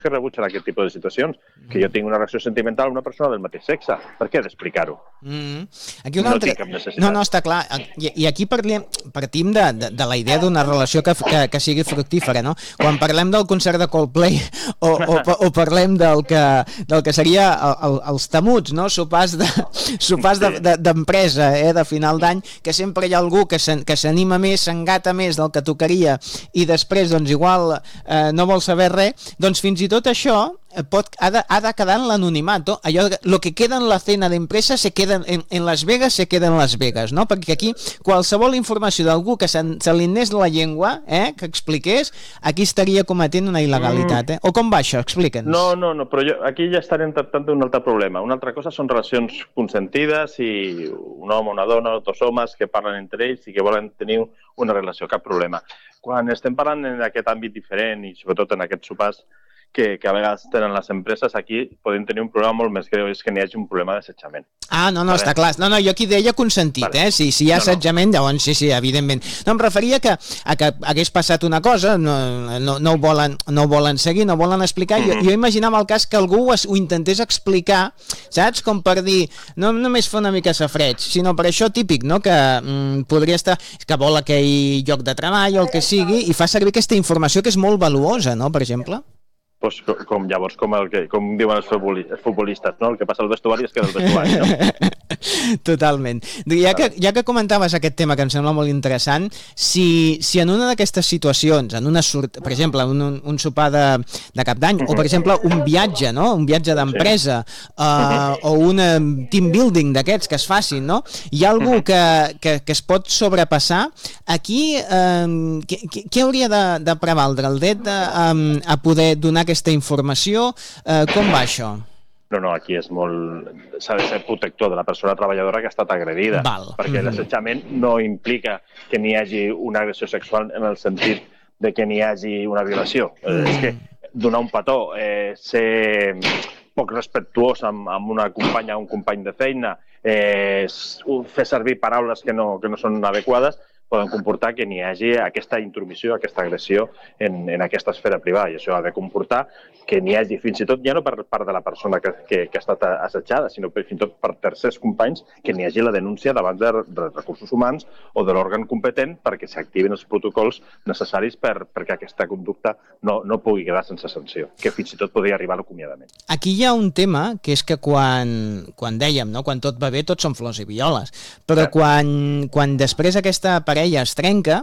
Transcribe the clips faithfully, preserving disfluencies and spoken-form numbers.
que rebutgen aquest tipus de situacions, que jo tinc una relació sentimental amb una persona del mateix sexe. Per què d'explicar-ho? Mm. Aquí una altra... No, no, no, està clar. I, i aquí parlem, partim de, de, de la idea d'una relació que, que, que sigui fructífera, no? Quan parlem del concert de Coldplay o, o, o parlem del que, del que seria el, el, els temuts, no? Sopars de, sopars de, de, d'empresa, eh? De final d'any, que sempre hi ha algú que s'anima més, s'engata més del que tocaria i després, doncs, igual eh, no vol saber res, doncs fins i tot això pot, ha, de, ha de quedar en l'anonimat, no? Allò, lo que queda en la cena d'empresa se queda en, en Las Vegas, se queda en Las Vegas, no? Perquè aquí qualsevol informació d'algú que se, se li anés la llengua, eh, que expliqués, aquí estaria cometent una il·legalitat, eh? O com va això? Explica'ns. No, no, no, però jo, aquí ja estarem tractant d'un altre problema. Una altra cosa són relacions consentides i un home, una dona, dos homes que parlen entre ells i que volen tenir una relació, cap problema. Quan estem parlant en aquest àmbit diferent i sobretot en aquests sopars que, que a vegades tenen les empreses, aquí podem tenir un problema molt més greu, és que n'hi hagi un problema d'assetjament. Ah, no, no, vale. Està clar. No, no, jo aquí deia consentit, vale. eh? Si, si hi ha assetjament, no, no. Llavors sí, sí, evidentment. No, em referia que, a que hagués passat una cosa, no, no, no, ho, volen, no ho volen seguir, no ho volen explicar, mm-hmm. jo, jo imaginava el cas que algú ho, ho intentés explicar, saps? Com per dir, no només fer una mica safreig, sinó per això típic, no? Que mm, podria estar, que vol aquell lloc de treball o el que sigui, i fa servir aquesta informació que és molt valuosa, no?, per exemple. Pues, com llavors, com, el que, com diuen els futbolistes, no? El que passa al vestuari es queda al vestuari, no? Totalment. Ja que, ja que comentaves aquest tema, que em sembla molt interessant, si, si en una d'aquestes situacions, en una sort, per exemple, un, un sopar de, de cap d'any, o per exemple un viatge, no? Un viatge d'empresa, sí. uh, o un team building d'aquests que es facin, no? Hi ha algú que, que, que es pot sobrepassar. Aquí, uh, què, què hauria de, de prevaldre? El dret de, um, a poder donar aquesta informació, eh, com va això? No, no, aquí és molt... s'ha de ser protector de la persona treballadora que ha estat agredida, Val. perquè mm-hmm. l'assetjament no implica que n'hi hagi una agressió sexual en el sentit de que n'hi hagi una violació. Mm. És que donar un petó, eh, ser poc respectuós amb, amb una companya o un company de feina, eh, fer servir paraules que no, que no són adequades, poden comportar que n'hi hagi aquesta intromissió, aquesta agressió en, en aquesta esfera privada. I això ha de comportar que n'hi hagi, fins i tot, ja no per part de la persona que, que, que ha estat assetjada, sinó per, fins i tot per tercers companys, que n'hi hagi la denúncia davant de, de recursos humans o de l'òrgan competent perquè s'activin els protocols necessaris per, perquè aquesta conducta no, no pugui quedar sense sanció, que fins i tot podria arribar a l'acomiadament. Aquí hi ha un tema que és que quan, quan dèiem, no? Quan tot va bé, tot són flors i violes, però sí. quan, quan després aquesta parella es trenca,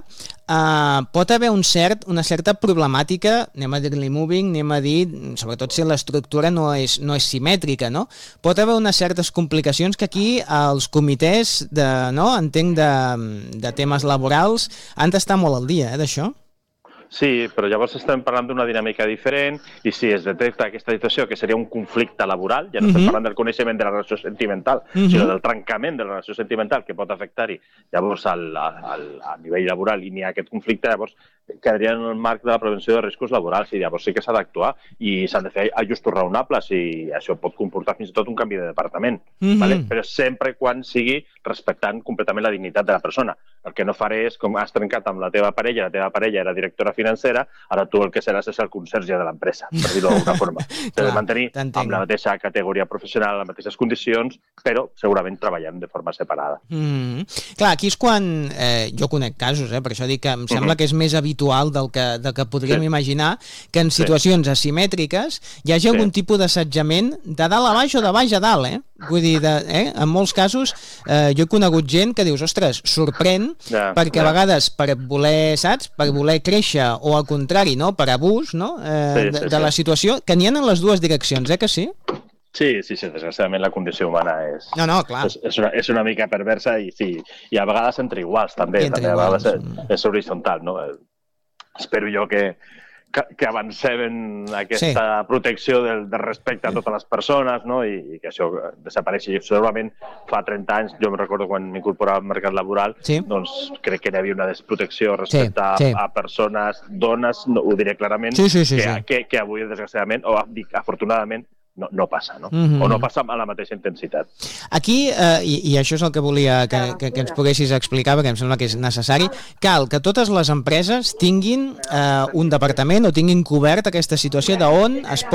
uh, pot haver un cert, una certa problemàtica, anem a dir-li moving, anem a dir, sobretot si l'estructura no és, no és simètrica, no? Pot haver unes certes complicacions que aquí els comitès de, no? entenc, de, de temes laborals han d'estar molt al dia, eh, d'això? Sí, però llavors estem parlant d'una dinàmica diferent i si es detecta aquesta situació, que seria un conflicte laboral, ja no estem uh-huh. parlant del coneixement de la relació sentimental, uh-huh. sinó del trencament de la relació sentimental que pot afectar-hi llavors al, al, a nivell laboral i n'hi ha aquest conflicte, llavors quedaria en el marc de la prevenció de riscos laborals i llavors sí que s'ha d'actuar i s'han de fer ajustos raonables i això pot comportar fins i tot un canvi de departament, uh-huh. ¿vale? Però sempre quan sigui respectant completament la dignitat de la persona. El que no faré és, com has trencat amb la teva parella, la teva parella era directora financera, ara tu el que seràs és el conserge de l'empresa, per dir-ho d'alguna forma. T'has de mantenir amb la mateixa categoria professional, les mateixes condicions, però segurament treballant de forma separada. Mm-hmm. Clar, aquí és quan... Eh, jo conec casos, eh, per això dic que em sembla mm-hmm. que és més habitual del que, del que podríem sí. imaginar, que en situacions sí. asimètriques hi hagi sí. algun tipus d'assetjament de dalt a baix o de baix a dalt, eh? Vull dir, de, eh? en molts casos eh, jo he conegut gent que dius, ostres, sorprèn, ja, perquè ja. a vegades per voler, saps, per voler créixer o al contrari, no? Per abús, no? Eh, sí, sí, de, de sí. la situació, que n'hi ha en les dues direccions, eh, que sí? Sí, sí, sí, desgraciadament la condició humana és, no, no, clar. és, és, una, és una mica perversa i, sí, i a vegades entre iguals també, entre també iguals. a vegades és, és horitzontal, no? Espero jo que que, que avancem en aquesta sí. protecció del, del respecte a totes les persones, no? I, i que això desapareixi. I segurament fa trenta anys, jo em recordo quan m'incorporava al mercat laboral, sí. doncs crec que hi havia una desprotecció respecte sí, sí. A, a persones, dones, no, ho diré clarament, sí, sí, sí, que, sí. Que, que avui, desgraciadament, o dic afortunadament, no, no passa, no? Mm-hmm. O no passa amb la mateixa intensitat. Aquí, eh, i, i això és el que volia que, que, que ens poguessis explicar, perquè em sembla que és necessari, cal que totes les empreses tinguin eh, un departament o tinguin cobert aquesta situació d'on es pot